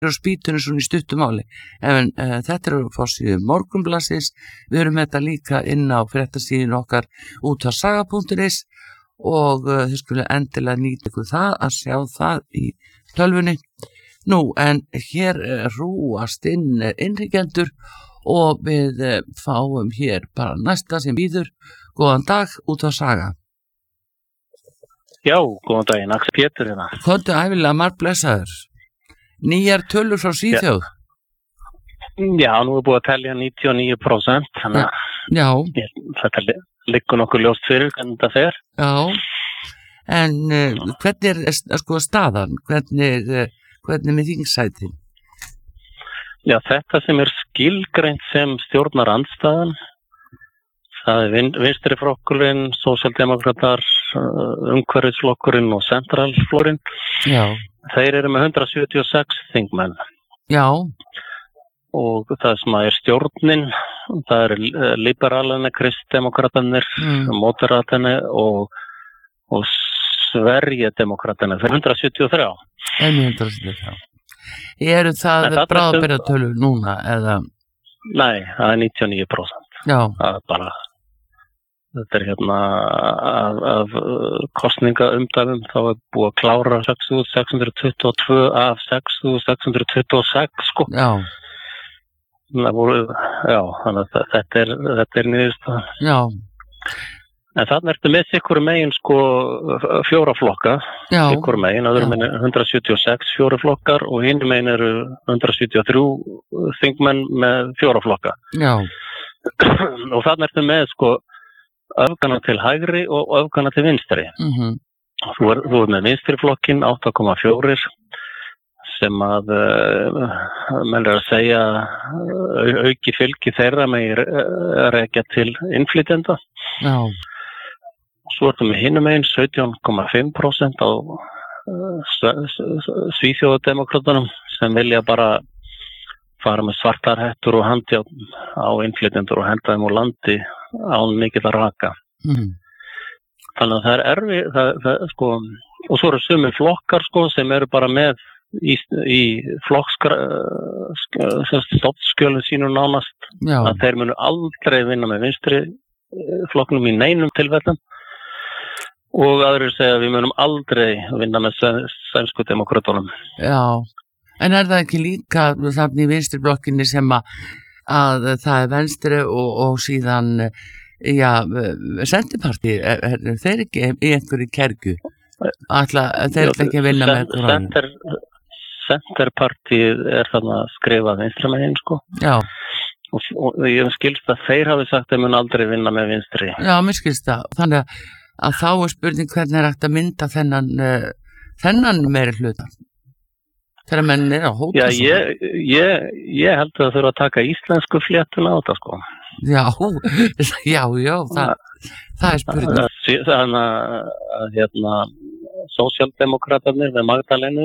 á spýtunni svona í stuttumáli. En þetta eru forsíðu Morgunblaðsins. Við erum þetta líka inn á fréttasíðin okkar útvarpssaga.is og þið skulle endilega nýta ykkur það að sjá það í tölvunni. Nú, en hér rúast innríkjendur og við fáum hér bara næsta sem býður. Góðan dag, útvarpssaga. Já, góðan daginn, Axel Pétur hérna. Kontu æfilega margt blessaður. Nýjar tölur frá Svíþjóð. Já, nú er búið að telja 99%, þannig að þetta liggur nokkuð ljóst fyrir hvernig þetta fer. Já, en hvernig sko staðan? Hvernig með þingsætin? Já, þetta sem skilgreint sem stjórnarandstaðan, það vinstri flokkurinn, sósíaldemókratar, umhverfisflokkurinn og sentralflokkurinn. Já. Þeir eru með 176 þingmenn. Já. Og það sem stjórnin, það eru liberalene, kristdemókratarnir, moderatarnir og Sverigedemókratarnir. Þeir 173. 173. Eru það bráðabirgðatölur núna eða? Nei, það 99%. Já. Það bara, þetta hérna af kosningaumdæmum, þá búið að klára 6.622 af 6.626 sko. Já. Það voru, já, þannig að þetta niðurstaðan. Já. En þannig ertu með sikkur megin sko 4 flokka, sikkur megin, það eru megin 176 4 flokkar og hinn megin eru 173 þingmenn með 4 flokka. Já. Og þannig ertu með sko öfgana til hægri og öfgana til vinstri. Þú er með vinstri flokkin 8,4 sem að menn að segja auki fylgi þeirra með rekja til innflytjenda. Já. Svo ertu með hinum megin 17,5% á Svíþjóðademókratunum sem vilja bara fara með svartar hettur og handjárn á innflytjendur og henda þeim úr landi án mikill að raka. Þannig að það er erfið, sko, og svo eru sumir flokkar sko sem eru bara með í stofnskjölum sínum nánast að þeir munu aldrei vinna með vinstri flokknum í neinum tilfellum og aðrir segja að við munum aldrei vinna með sænsku demókrötunum. Já, en það ekki líka þannig í vinstri blokkinni sem að það er venstri og síðan sendiparti, þeir ekki í einhverju kergu? Þeir ekki að vinna með Senterpartið er þannig að skrifa vinstra megin sko. Já. Og ég skilst að þeir hafi sagt að þeir mun aldrei vinna með vinstri. Já, mér skilst það. Þannig að þá er spurning hvernig er hægt að mynda þennan meiri hluta. Þegar menn er að hóta. Já, ég held að það þurfa að taka íslensku fléttuna á þetta sko. Já, það er spurning. Þannig að sósíaldemókratarnir með Magdalenu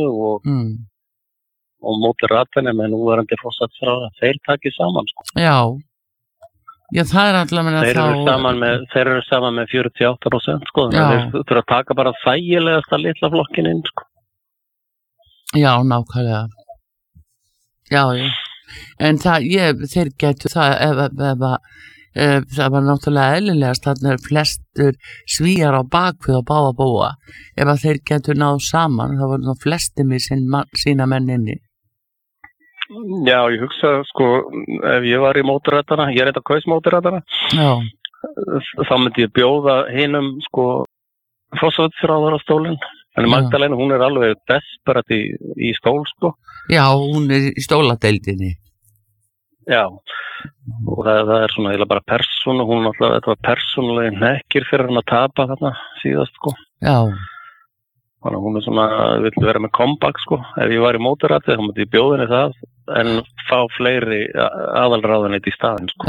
og moderatarnir með núverandi forsætisráðherra, þeir takið saman sko. Já, það er allavega þeir eru saman með 48% sko, þeir þurfa að taka bara þægilegasta litla flokkin inn sko. Já, nákvæmlega. Já. En þeir getur það það var náttúrulega eðlilegast, þannig að flestur Svíar á bakvið og báða búa. Ef að þeir getur náð saman, þá voru flestir með sína menn inni. Já, ég hugsa, sko, ef ég var í móturættana, ég er eitthvað kaus móturættana, þá myndi ég bjóða hinum, sko, forsætisráðherrastólinn. En Magdalena, hún er alveg desperat í stól, sko. Já, hún er í stóladeildinni. Já, og það er svona eiginlega bara persónu, hún alltaf, þetta var persónulega nekkir fyrir hann að tapa þarna síðast, sko. Já. Þannig að hún er svona, vill vera með comeback, sko. Ef ég var í móturætti, þá myndi ég bjóðinni það, en fá fleiri aðalráðunit í staðinn, sko.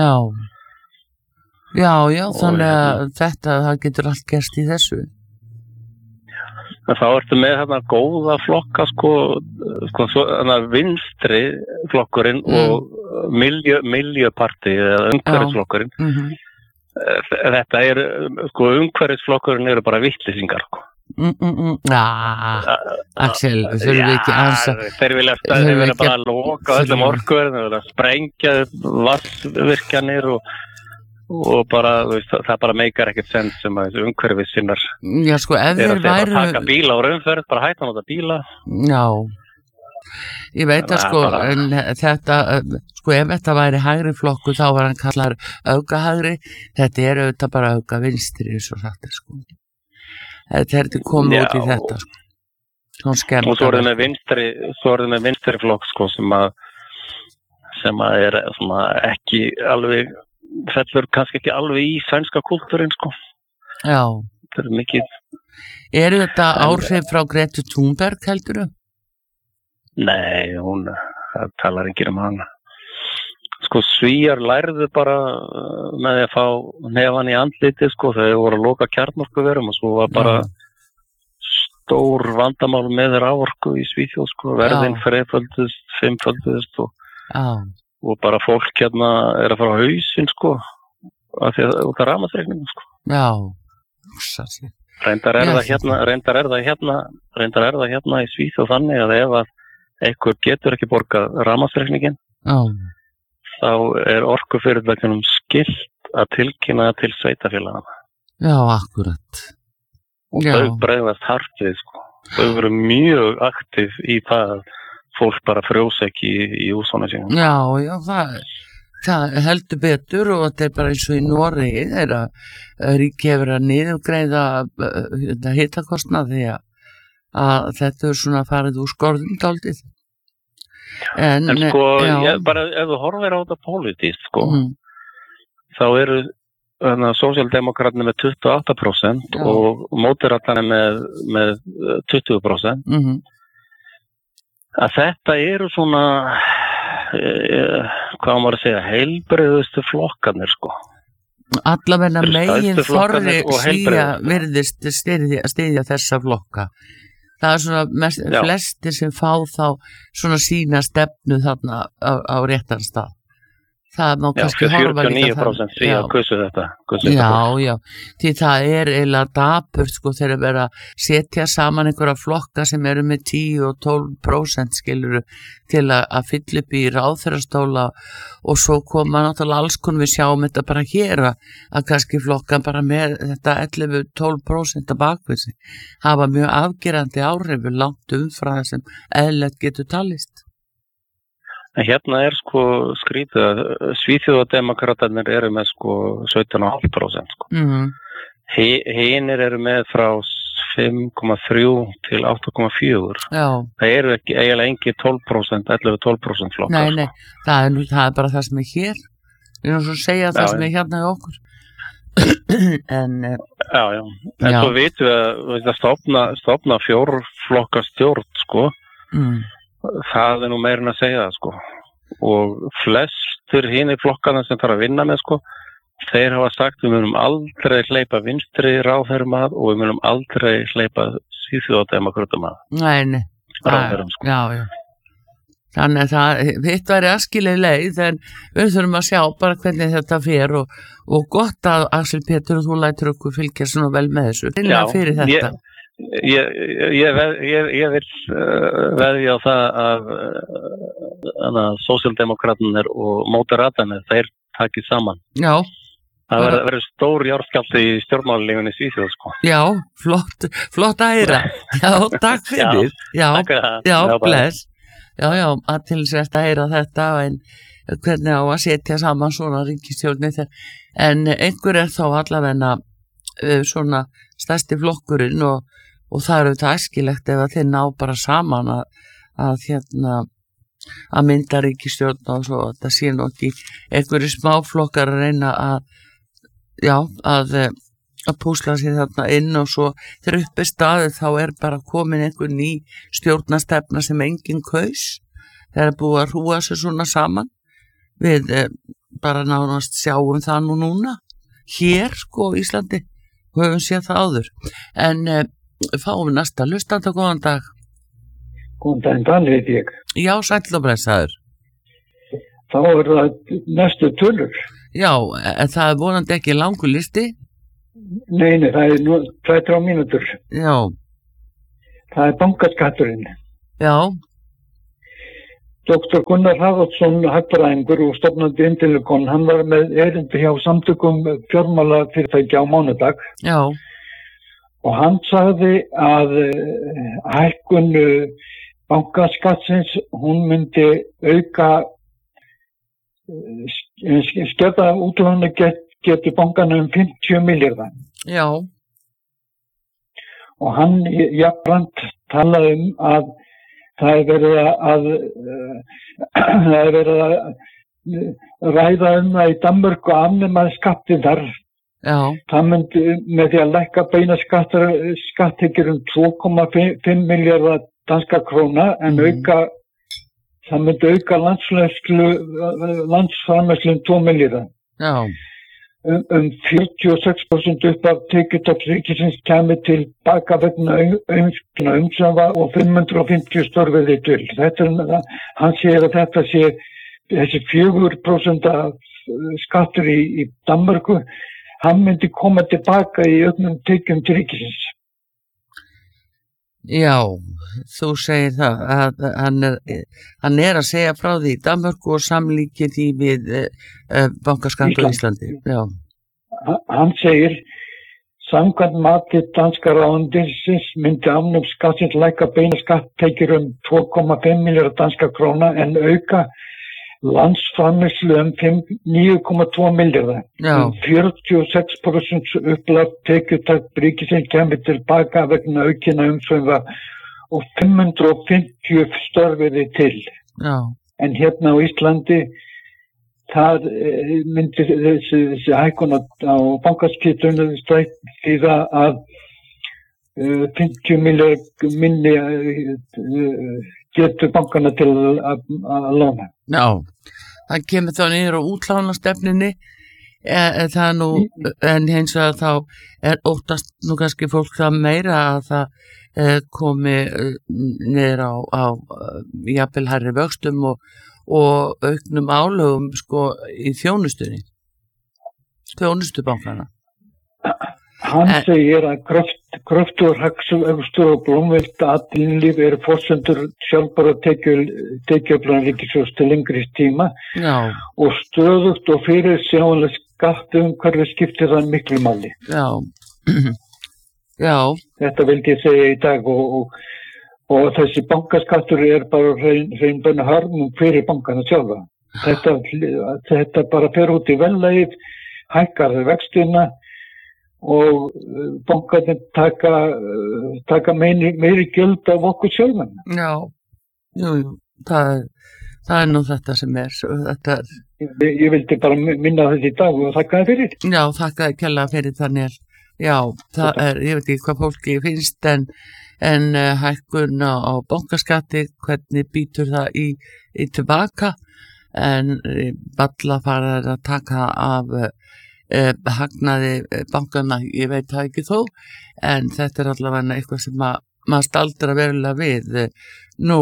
Já, þannig að það getur allt gerst í þessu. En þá ertu með þarna góða flokka, sko vinstri flokkurinn og miljöparti eða umhverfisflokkurinn. Þetta sko, umhverfisflokkurinn eru bara vitleysingar, sko. Axel, þurfum við ekki ansa. Þeir vilja bara loka öllum orkuverðum, þeir vilja sprengja vatnsvirkjanir og bara, það bara meikar ekkert sens sem að þessu umhverfis sinnar ef þeir bara taka bíla og raunferð, bara hætta nota bíla. Já, ég veit að en þetta, ef þetta væri hægri flokku þá var hann kallar öfgahægri, þetta auðvitað bara öfga vinstri, eins og sagt þetta er komið út í þetta og svo er það með vinstri flokk sem að er ekki alveg fellur kannski ekki alveg í sænska kultúrin Já. Það er mikið. Eru þetta áhrif frá Gretu Thunberg heldurðu? Nei, hún talar ekki hana. Svíjar lærðu bara með að fá nefan í andliti þegar þau voru að loka kjarnorkuverum og svo var bara stór vandamál með raforku í Svíþjóð verðin þreföldust, fimmföldust og bara fólk hérna er að fara á hausinn af því að út af rafmagnsreikningum Já. Reyndar er það hérna í Svíþjóð þannig að ef að einhver getur ekki borgað rafmagnsreikningin þá er orkufyrirtækjunum skylt að tilkynna til sveitarfélagana. Já, akkurat. Og þau bregðast hart við, Þau eru mjög aktív í það að fólk bara frjósa ekki í húsana sínum. Já, það heldur betur og þetta er bara eins og í Noregi þegar ríki hefur að niðurgreiða hitakostnað því að þetta er svona farið úr skorðum dálítið. En bara ef þú horfir á þetta pólitískt þá eru sósíaldemókratarnir með 28% og móteratarnir með 20%. Að þetta eru svona hvað maður að segja heilbrigðustu flokkarnir Allavega megin þorri Svía virðist styðja þessa flokka. Það er svona flestir sem fá þá svona sína stefnu þarna á réttan stað. Það má kannski horfa líka 49% Svía kussu þetta. Já, því það er eiginlega dapurt þegar vera að setja saman einhverja flokka sem eru með 10 og 12% skiluru til að fylla upp í ráðherrastóla og svo koma náttúrulega alls konar við sjáum þetta bara hér að kannski flokkan bara með þetta 11-12% að bakvið sig hafa mjög afgerandi áhrifu langt umfram það sem eðlilegt getur talist. En hérna er skrítið að Svíþjóðademókratarnir eru með 17,5%. Hinir eru með frá 5,3 til 8,4. Það eru eiginlega engi 12%, 11-12% flokkar. Nei, það er bara það sem er hér. Við erum svo að segja það sem er hérna í okkur. En svo vitum við að stofna fjórflokka stjórn, það er nú meira að segja það og flestur hinir flokkana sem þarf að vinna með þeir hafa sagt við munum aldrei hleypa vinstri ráðherrum að og við munum aldrei hleypa Svíþjóðademókrötum að. Nei. Ráðherrum Já. Þannig að það hitt væri askileg leið en við þurfum að sjá bara hvernig þetta fer og gott að Axel Pétur og þú lætur okkur fylgja svona vel með þessu. Já, fyrir þetta. Ég vil veðja á það að sósíaldemókratarnir og móteratarnir þeir takið saman. Já. Það verður stór járnskjálfti í stjórnmálalífinu í Svíþjóð Já, flott að heyra. Já, takk fyrir. Já, bless. Já, að til þess að heyra þetta en hvernig á að setja saman svona ríkisstjórnir en einhver er þá allavega svona stærsti flokkurinn og það eru þetta æskilegt ef að þeir ná bara saman að mynda ríkisstjórn og svo þetta sé nú ekki einhverju smáflokkar að reyna að púsla sér þarna inn og svo þegar upp er staðið þá er bara komin einhver ný stjórnastefna sem enginn kaus. Það er búið að hrúa sér svona saman við bara nánast sjáum það núna hér á Íslandi og höfum séð það áður en fáum næsta hlustanda, góðan dag. Góðan daginn, Dan veit ég. Já, sæll og blessaður. Þá er það næstu tölur. Já, en það er vonandi ekki langur listi? Nei, það er nú 2-3 mínútur. Já, það bankaskatturinn. Já. Dr. Gunnar Haraldsson, hagfræðingur og stofnandi Intellicon, hann var með erindi hjá samtökum fjármálafyrirtækja á mánudag. Já. Og hann sagði að hækkun bankaskattsins, hún myndi auka skerða útlána getur bankana 50 milljarða. Já. Og hann jafnframt talaði að það verið að ræða það í Danmörku að afnema skattinn þar. Já. Það myndi með því að lækka beina skattekjur 2,5 milljarða danska króna en það myndi auka landsframleiðslu 2 milljarða. Já. 46% upp af tekjutap ríkisins kæmi til baka vegna umsöfa og 550 störfið til. Hann segir að þetta sé þessi 4% skattur í Danmörku, hann myndi koma tilbaka í auknum tekjum til ríkisins. Já, þú segir það að hann er að segja frá því í Danmörku og samlíkir því við bankaskatt á Íslandi. Já. Hann segir, samkvæmt mati danska ráðuneytisins myndi afnám skattsins lækka beina skatttekjur 2,5 milljarða danska króna en auka landsframleiðslu 9,2 milljarða. 46% upplagt tekjutap ríkisins kemur tilbaka vegna aukina umsvifa og 550 störfið til. Já. En hérna á Íslandi það myndi þessi hækkun á bankaskattinum þýða að 50 milljarðar minni getur bankana til að lána. Já, það kemur þá niður á útlánastefnunni það nú, en hins vegar þá óttast nú kannski fólk það meira að það komi niður á jafnvel hærri vöxtum og auknum álögum sko í þjónustubankana. Hann segir að kröftugur hagvöxtur og blómlegt atvinnulíf eru forsendur sjálfbæra tekjuöflun ríkissjóðs til lengri tíma. Já. Og stöðugt og fyrirsjáanlegt skattumhverfi skiptir það miklu máli. Já. Já. Þetta vildi ég segja í dag og þessi bankaskattur bara reynböna harmum fyrir bankana sjálfa. Þetta bara fer út í vellegið, hækkar vextina og bankarnir taka meiri gjöld af okkur sjálfan. Já, jú, það nú þetta sem þetta. Ég vildi bara minna þetta í dag og þakka það fyrir. Já, þakka það kærlega fyrir Daniel. Já, ég veit ekki hvað fólki finnst en hækkun á bankaskatti, hvernig býtur það í tilbaka, en balla fara að taka af hagnaði bankana, ég veit það ekki þó, en þetta allavega eitthvað sem maður staldra verulega við. Nú,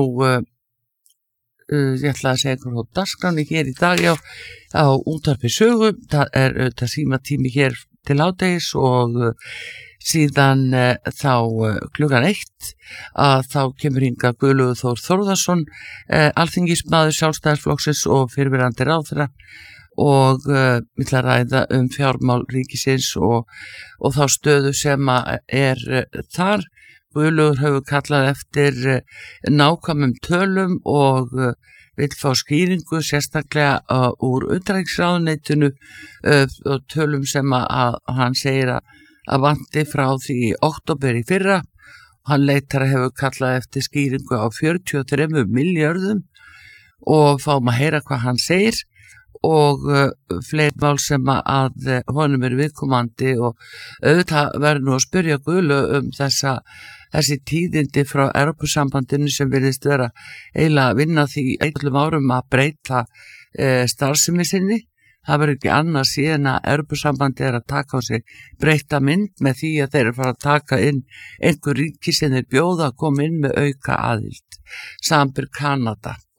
ég ætla að segja eitthvað á dagskráni hér í dag á Útvarpi Sögu, það auðvitað símatími hér til hádegis og síðan þá klukkan 1 að þá kemur hingað Guðlaugur Þór Þórðarson, alþingismaður Sjálfstæðisflokksins og fyrrverandi ráðherra og vill að ræða fjármál ríkisins og þá stöðu sem þar. Guðlaugur hefur kallað eftir nákvæmum tölum og vill fá skýringu sérstaklega úr utanríkisráðuneytinu og tölum sem að hann segir að vanti frá því í október í fyrra. Hann leitar að hefur kallað eftir skýringu á 43 milljörðum og fáum að heyra hvað hann segir og fleiri mál sem að honum viðkomandi og auðvitað verður nú að spyrja Guðlaug þessi tíðindi frá Evrópusambandinu sem virðist vera eiginlega að vinna því öllum árum að breyta starfsemi sinni. Það verður ekki annað síðan að Evrópusambandi að taka á sig breyta mynd með því að þeir eru fara að taka inn einhver ríki sem þeir bjóða að koma inn með auka aðild, samanber Kanada